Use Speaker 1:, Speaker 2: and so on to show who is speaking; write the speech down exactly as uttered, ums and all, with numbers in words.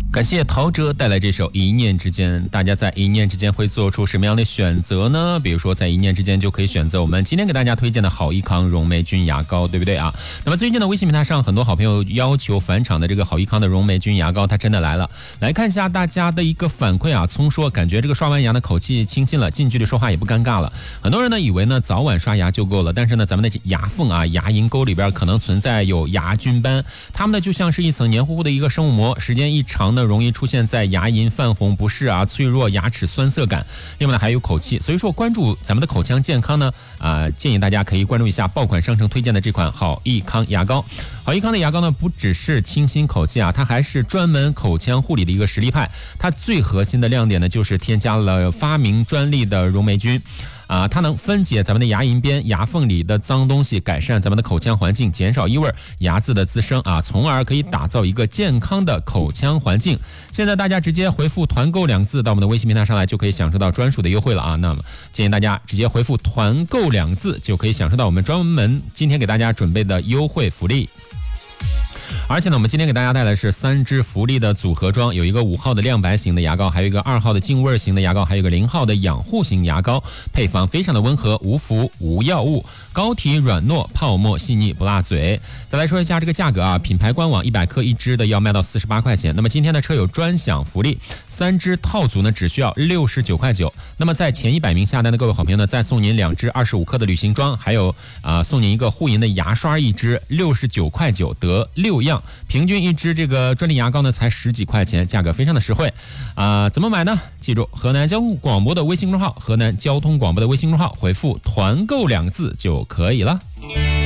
Speaker 1: 感谢陶喆带来这首《一念之间》，大家在一念之间会做出什么样的选择呢？比如说在一念之间就可以选择我们今天给大家推荐的好益康溶霉菌牙膏，对不对啊？那么最近的微信平台上很多好朋友要求返场的这个好益康的溶霉菌牙膏，它真的来了。来看一下大家的一个反馈啊，聪说感觉这个刷完牙的口气清新了，近距离说话也不尴尬了。很多人呢以为呢早晚刷牙就够了，但是呢咱们的牙缝啊、牙龈沟里边可能存在有牙菌斑，它们呢就像是一层黏糊糊的一个生物膜，时间一长呢容易出现在牙龈泛红不适啊、脆弱、牙齿酸涩感，另外呢还有口气。所以说关注咱们的口腔健康呢，啊、呃、建议大家可以关注一下爆款商城推荐的这款好益康牙膏。好益康的牙膏呢不只是清新口气啊，它还是专门口腔护理的一个实力派。它最核心的亮点呢就是添加了发明专利的溶霉菌。啊，它能分解咱们的牙龈边、牙缝里的脏东西，改善咱们的口腔环境，减少异味、牙渍的滋生啊，从而可以打造一个健康的口腔环境。现在大家直接回复团购两个字到我们的微信平台上来，就可以享受到专属的优惠了啊。那么建议大家直接回复团购两个字，就可以享受到我们专门今天给大家准备的优惠福利。而且呢，我们今天给大家带来的是三支福利的组合装，有一个五号的亮白型的牙膏，还有一个二号的净味型的牙膏，还有一个零号的养护型牙膏，配方非常的温和，无氟无药物，膏体软糯，泡沫细腻，不辣嘴。再来说一下这个价格啊，品牌官网一百克一支的要卖到四十八块钱，那么今天的车友专享福利，三支套组呢只需要六十九块九。那么在前一百名下单的各位好朋友呢，再送您两支二十五克的旅行装，还有啊、呃、送您一个护龈的牙刷一支，六十九块九得六样。平均一支这个专利牙膏呢才十几块钱，价格非常的实惠啊、呃！怎么买呢？记住河南交通广播的微信公众号，河南交通广播的微信公众号，回复团购两个字就可以了。